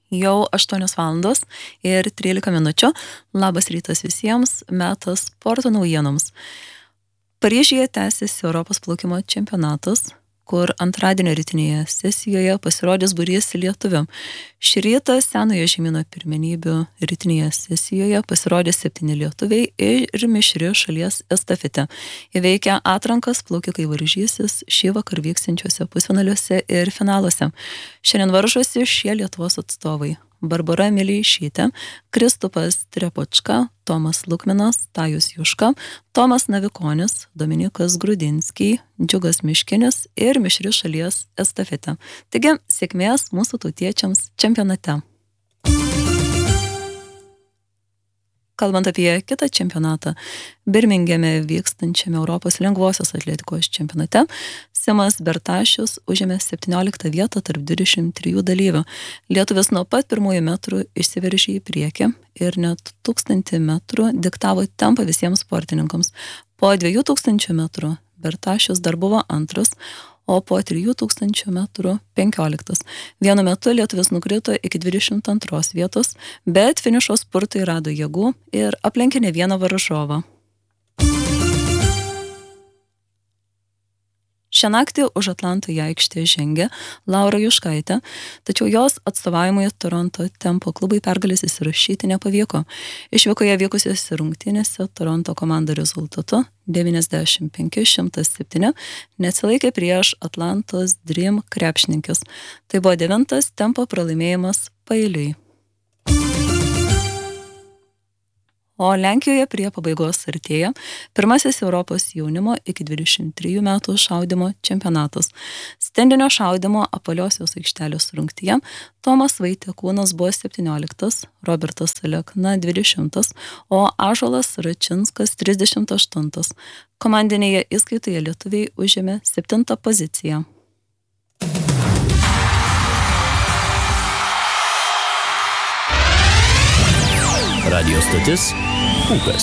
Jau 8 valandos ir 13 minučių. Labas rytas visiems, metas sporto naujienoms. Paryžiuje tęsiasi Europos plaukimo čempionatas, kur antradienio rytinėje sesijoje pasirodys būrys lietuvių. Šį rytą senojo žemyno pirmenybių rytinėje sesijoje pasirodė 7 lietuviai ir mišri šalies estafete. Įveikę atrankas plaukikai varžysis šį vakar vyksiančiuose pusfinaliuose ir finaluose. Šiandien varžosi šie Lietuvos atstovai: Barbara Mileišytė, Kristupas Trepočka, Tomas Lukminas, Tajus Juška, Tomas Navikonis, Dominikas Grudinskiai, Džiugas Miškinis ir mišri šalies estafete. Taigi, sėkmės mūsų tautiečiams čempionate. Kalbant apie kitą čempionatą, Birmingeme vykstančiame Europos lengvosios atletikos čempionate, Simas Bertašius užėmė 17 vietą tarp 23 dalyvių. Lietuvis nuo pat pirmųjų metrų išsiveržė į priekį ir net 1000 metrų diktavo tempą visiems sportininkams. Po 2000 metrų Bertašius dar buvo antras, o po 3000 metrų 15. Vienu metu lietuvis nukrito iki 22 vietos, bet finišo spurtai rado jėgų ir aplenkė ne vieną varžovą. Šią naktį už Atlanto į aikštę žengė Laura Juškaitė, tačiau jos atstovavimui Toronto Tempo klubai pergalės įsirašyti nepavyko. Išvykoje vykusiose rungtynėse Toronto komanda rezultatu 95-107 neatsilaikė prieš Atlantos Dream krepšininkes. Tai buvo 9 Tempo pralaimėjimas paeiliui. O Lenkijoje prie pabaigos artėja pirmasis Europos jaunimo iki 23 metų šaudymo čempionatas. Stendinio šaudymo apvaliosios aikštelės rungtyje Tomas Vaitekūnas buvo 17, Robertas Alekna 20, o Ąžuolas Račinskas 38. Komandinėje įskaitoje lietuviai užėmė 7 poziciją. Radio stotis Ūkas.